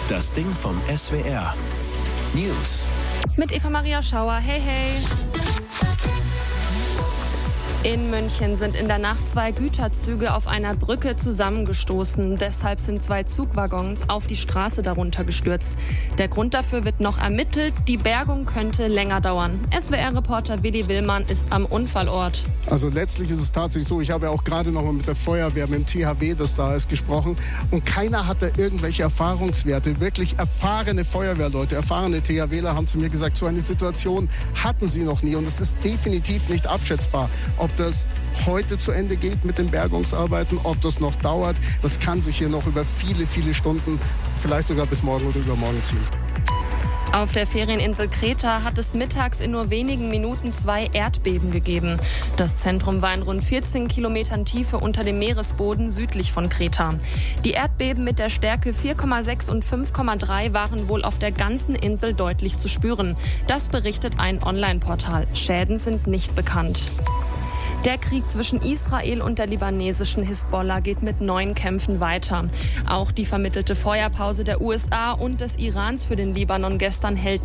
Das Ding vom SWR. News. Mit Eva-Maria Schauer. Hey, hey. In München sind in der Nacht 2 Güterzüge auf einer Brücke zusammengestoßen. Deshalb sind 2 Zugwaggons auf die Straße darunter gestürzt. Der Grund dafür wird noch ermittelt. Die Bergung könnte länger dauern. SWR-Reporter Willi Willmann ist am Unfallort. Also letztlich ist es tatsächlich so, ich habe ja auch gerade noch mal mit der Feuerwehr, mit dem THW, das da ist, gesprochen. Und keiner hatte irgendwelche Erfahrungswerte. Wirklich erfahrene Feuerwehrleute, erfahrene THWler haben zu mir gesagt, so eine Situation hatten sie noch nie. Und es ist definitiv nicht abschätzbar, ob das heute zu Ende geht mit den Bergungsarbeiten, ob das noch dauert. Das kann sich hier noch über viele, viele Stunden, vielleicht sogar bis morgen oder übermorgen ziehen. Auf der Ferieninsel Kreta hat es mittags in nur wenigen Minuten 2 Erdbeben gegeben. Das Zentrum war in rund 14 Kilometern Tiefe unter dem Meeresboden südlich von Kreta. Die Erdbeben mit der Stärke 4,6 und 5,3 waren wohl auf der ganzen Insel deutlich zu spüren. Das berichtet ein Online-Portal. Schäden sind nicht bekannt. Der Krieg zwischen Israel und der libanesischen Hisbollah geht mit neuen Kämpfen weiter. Auch die vermittelte Feuerpause der USA und des Irans für den Libanon gestern hält